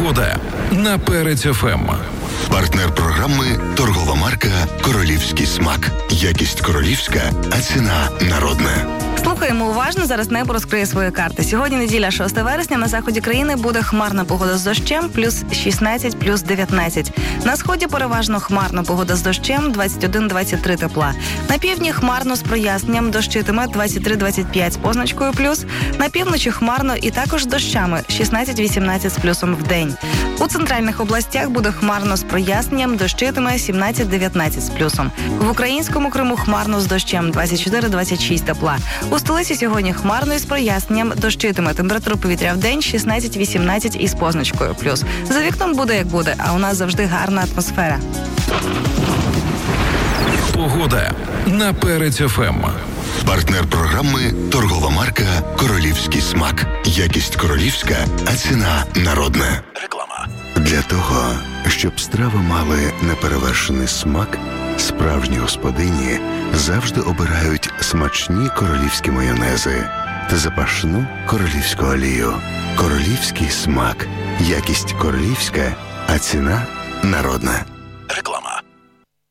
Погода на Перець ФМ. Партнер програми – торгова марка «Королівський смак». Якість королівська, а ціна народна. Слухаємо уважно, зараз небо розкриє свої карти. Сьогодні неділя, 6 вересня, на заході країни буде хмарна погода з дощем, плюс 16, плюс 19. На сході переважно хмарна погода з дощем, 21-23 тепла. На півдні хмарно з проясненням, дощитиме 23-25 з позначкою плюс. На півночі хмарно і також з дощами, 16-18 з плюсом в день. У центральних областях буде хмарно з проясненням, дощитиме 17-19 з плюсом. В українському Криму хмарно з дощем, 24-26 тепла. У столиці сьогодні хмарно із проясненням, дощитиме, температура повітря в день 16-18 із позначкою плюс. За вікном буде як буде, а у нас завжди гарна атмосфера. Погода на Перець ФМ. Партнер програми – торгова марка «Королівський смак». Якість королівська, а ціна народна. Реклама. Для того, щоб страви мали неперевершений смак, справжні господині завжди обирають смачні королівські майонези та запашну королівську олію. Королівський смак. Якість королівська, а ціна народна. Реклама.